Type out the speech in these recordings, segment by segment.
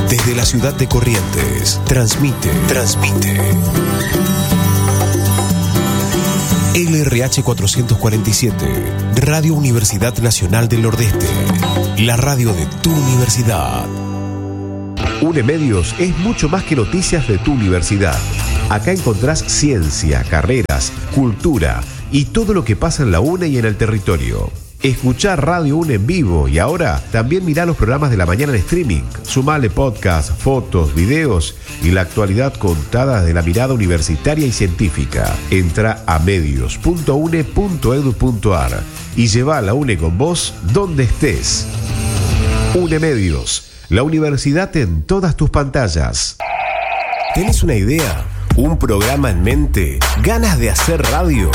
Desde la ciudad de Corrientes, transmite. LRH 447, Radio Universidad Nacional del Nordeste, la radio de tu universidad. UNE Medios es mucho más que noticias de tu universidad. Acá encontrás ciencia, carreras, cultura y todo lo que pasa en la UNE y en el territorio. Escuchá Radio UNE en vivo y ahora también mirá los programas de la mañana en streaming. Sumale podcast, fotos, videos y la actualidad contada desde la mirada universitaria y científica. Entra a medios.une.edu.ar y lleva a la UNE con vos donde estés. UNE Medios, la universidad en todas tus pantallas. ¿Tenés una idea? ¿Un programa en mente? ¿Ganas de hacer radio?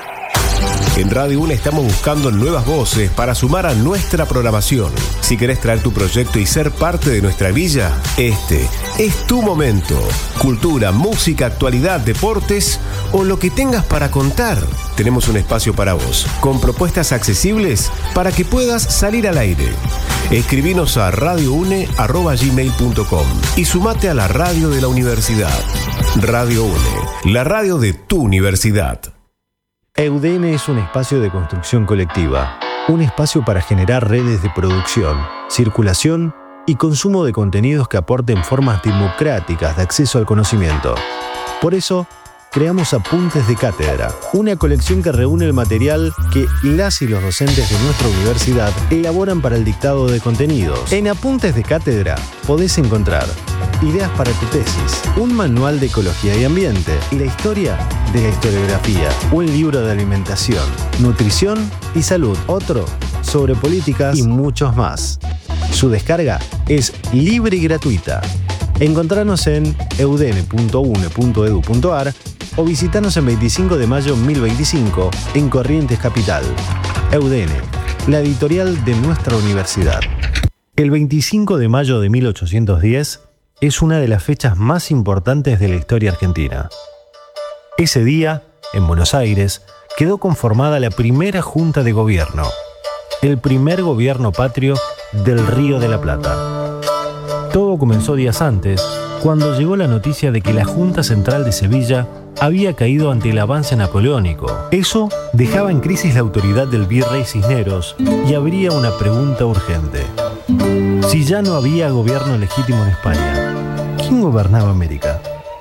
En Radio UNE estamos buscando nuevas voces para sumar a nuestra programación. Si querés traer tu proyecto y ser parte de nuestra villa, este es tu momento. Cultura, música, actualidad, deportes o lo que tengas para contar. Tenemos un espacio para vos, con propuestas accesibles para que puedas salir al aire. Escribinos a radioune@gmail.com y sumate a la radio de la universidad. Radio UNE, la radio de tu universidad. EUDN es un espacio de construcción colectiva, un espacio para generar redes de producción, circulación y consumo de contenidos que aporten formas democráticas de acceso al conocimiento. Por eso, creamos Apuntes de Cátedra, una colección que reúne el material que las y los docentes de nuestra universidad elaboran para el dictado de contenidos. En Apuntes de Cátedra podés encontrar ideas para tu tesis, un manual de ecología y ambiente y la historia de la historiografía, un libro de alimentación, nutrición y salud, otro sobre políticas y muchos más. Su descarga es libre y gratuita. Encontranos en eudn.une.edu.ar o visitanos en 25 de mayo 1025 en Corrientes Capital. EUDN, la editorial de nuestra universidad. El 25 de mayo de 1810 es una de las fechas más importantes de la historia argentina. Ese día, en Buenos Aires, quedó conformada la primera Junta de Gobierno, el primer gobierno patrio del Río de la Plata. Todo comenzó días antes, cuando llegó la noticia de que la Junta Central de Sevilla había caído ante el avance napoleónico. Eso dejaba en crisis la autoridad del virrey Cisneros y habría una pregunta urgente. Si ya no había gobierno legítimo en España, ¿quién gobernaba América?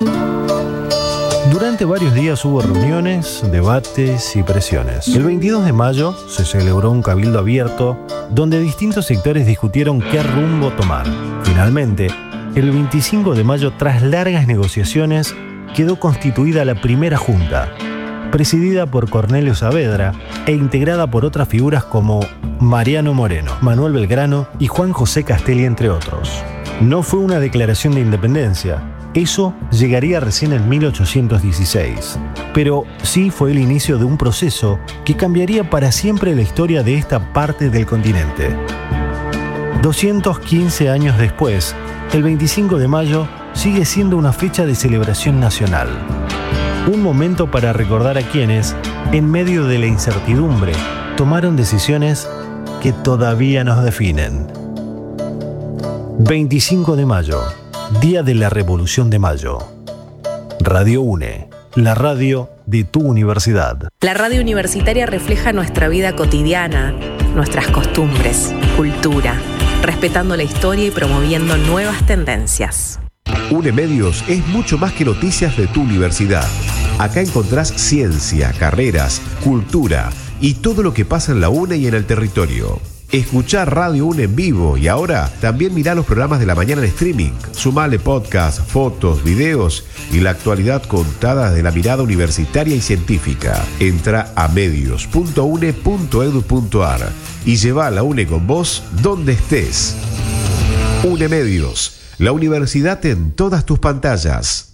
Durante varios días hubo reuniones, debates y presiones. El 22 de mayo se celebró un cabildo abierto donde distintos sectores discutieron qué rumbo tomar. Finalmente, el 25 de mayo, tras largas negociaciones, quedó constituida la primera junta, presidida por Cornelio Saavedra e integrada por otras figuras como Mariano Moreno, Manuel Belgrano y Juan José Castelli, entre otros. No fue una declaración de independencia, eso llegaría recién en 1816, pero sí fue el inicio de un proceso que cambiaría para siempre la historia de esta parte del continente. 215 años después, el 25 de mayo sigue siendo una fecha de celebración nacional. Un momento para recordar a quienes, en medio de la incertidumbre, tomaron decisiones que todavía nos definen. 25 de mayo, Día de la Revolución de Mayo. Radio UNE, la radio de tu universidad. La radio universitaria refleja nuestra vida cotidiana, nuestras costumbres, cultura, respetando la historia y promoviendo nuevas tendencias. UNE Medios es mucho más que noticias de tu universidad. Acá encontrás ciencia, carreras, cultura y todo lo que pasa en la UNE y en el territorio. Escuchá Radio UNE en vivo y ahora también mirá los programas de la mañana en streaming. Sumale podcast, fotos, videos y la actualidad contada desde la mirada universitaria y científica. Entra a medios.une.edu.ar y lleva a la UNE con vos donde estés. UNE Medios, la universidad en todas tus pantallas.